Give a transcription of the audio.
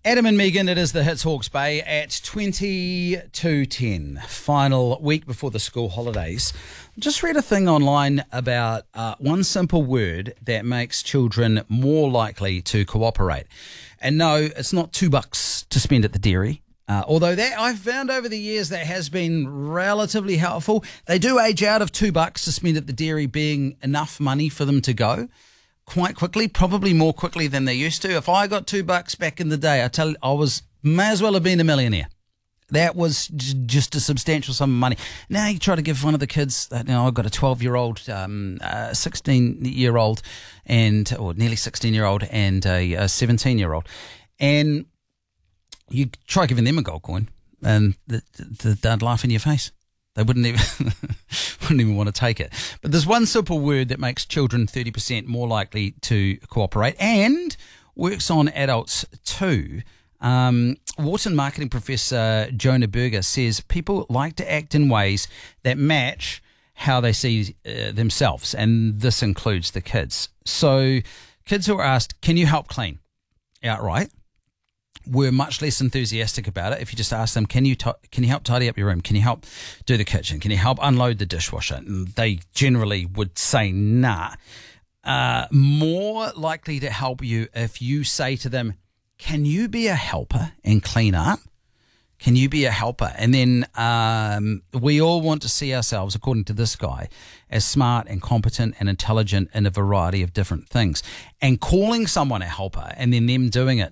Adam and Megan, it is the Hits Hawke's Bay at 22:10, final week before the school holidays. Just read a thing online about one simple word that makes children more likely to cooperate. And no, it's not $2 to spend at the dairy. Although that I've found over the years that has been relatively helpful. They do age out of $2 to spend at the dairy being enough money for them to go quite quickly, probably more quickly than they used to. If I got $2 back in the day, may as well have been a millionaire. That was just a substantial sum of money. Now you try to give one of the kids, I've got a 12-year-old, 16-year-old, or nearly 16-year-old, and a 17-year-old, and you try giving them a gold coin, and they'd laugh in your face. They wouldn't even want to take it. But there's one simple word that makes children 30% more likely to cooperate and works on adults too. Wharton marketing professor Jonah Berger says people like to act in ways that match how they see themselves, and this includes the kids. So kids who are asked, can you help clean, outright, were much less enthusiastic about it. If you just ask them, can you help tidy up your room? Can you help do the kitchen? Can you help unload the dishwasher? And they generally would say nah. More likely to help you if you say to them, can you be a helper and clean up? Can you be a helper? And then we all want to see ourselves, according to this guy, as smart and competent and intelligent in a variety of different things. And calling someone a helper and then them doing it